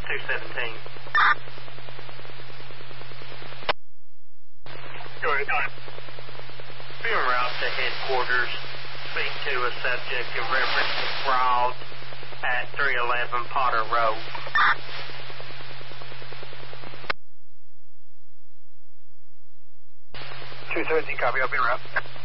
217. Go ahead. En route to headquarters. Speak to a subject in reference to fraud at 311 Potter Road. 217, copy. I'll be en route.